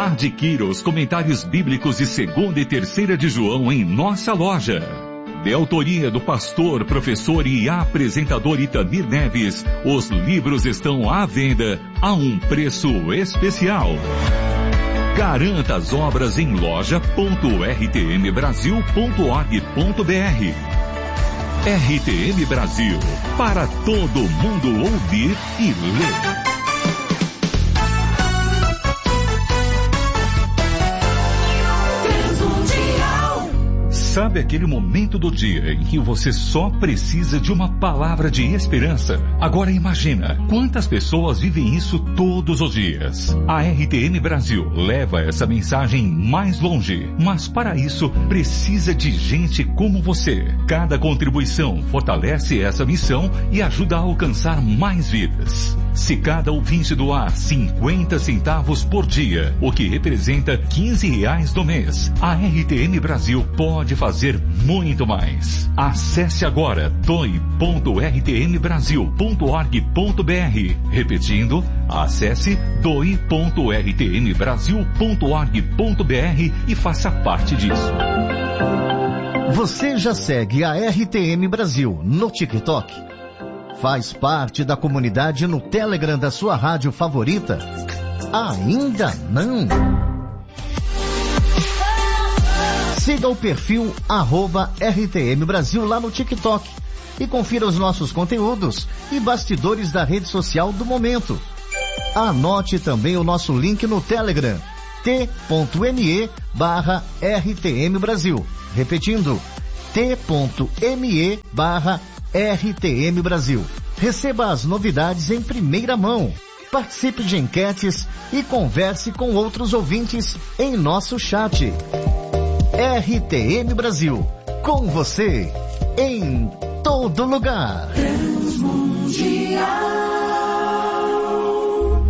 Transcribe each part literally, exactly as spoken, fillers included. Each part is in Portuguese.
Adquira os comentários bíblicos de segunda e terceira de João em nossa loja. De autoria do pastor, professor e apresentador Itamir Neves, os livros estão à venda a um preço especial. Garanta as obras em loja ponto r t m brasil ponto org ponto b r. R T M Brasil, para todo mundo ouvir e ler. Sabe aquele momento do dia em que você só precisa de uma palavra de esperança? Agora imagina, quantas pessoas vivem isso todos os dias? A R T M Brasil leva essa mensagem mais longe, mas para isso precisa de gente como você. Cada contribuição fortalece essa missão e ajuda a alcançar mais vidas. Se cada ouvinte doar cinquenta centavos por dia, o que representa quinze reais do mês, a R T M Brasil pode fazer muito mais. Acesse agora doe ponto r t m brasil ponto org ponto b r. Repetindo, acesse doe ponto r t m brasil ponto org ponto b r e faça parte disso. Você já segue a R T M Brasil no TikTok? Faz parte da comunidade no Telegram da sua rádio favorita? Ainda não? Siga o perfil arroba R T M Brasil lá no TikTok e confira os nossos conteúdos e bastidores da rede social do momento. Anote também o nosso link no Telegram, t.me barra RTM Brasil. Repetindo, t.me barra RTM Brasil. Receba as novidades em primeira mão. Participe de enquetes e converse com outros ouvintes em nosso chat. R T M Brasil, com você, em todo lugar. Transmundial.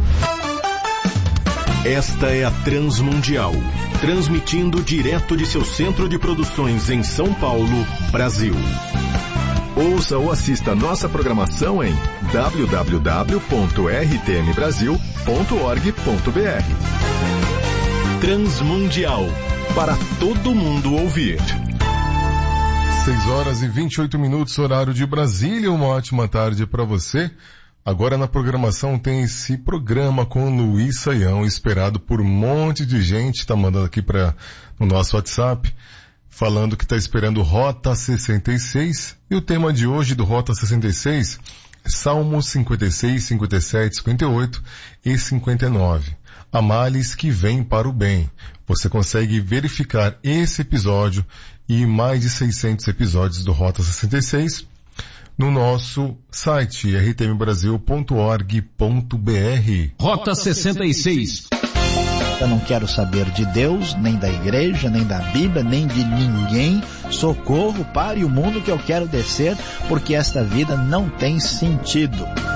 Esta é a Transmundial, transmitindo direto de seu centro de produções em São Paulo, Brasil. Ouça ou assista nossa programação em w w w ponto r t m brasil ponto org ponto b r. Transmundial, para todo mundo ouvir. seis horas e vinte e oito minutos, horário de Brasília. Uma ótima tarde para você. Agora na programação tem esse programa com Luiz Saião, esperado por um monte de gente. Tá mandando aqui para no nosso WhatsApp, falando que está esperando Rota sessenta e seis. E o tema de hoje do Rota sessenta e seis é Salmos cinquenta e seis, cinquenta e sete, cinquenta e oito e cinquenta e nove. Há males que vêm para o bem. Você consegue verificar esse episódio e mais de seiscentos episódios do Rota sessenta e seis no nosso site r t m brasil ponto org ponto b r. Rota sessenta e seis. Eu não quero saber de Deus, nem da igreja, nem da Bíblia, nem de ninguém. Socorro, pare o mundo que eu quero descer, porque esta vida não tem sentido.